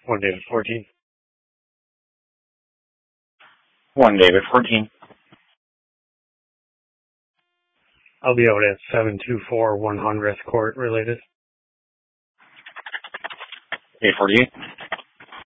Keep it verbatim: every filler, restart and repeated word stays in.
One David fourteen. One David fourteen. I'll be out at seven two four one hundredth Court related. eight forty-eight.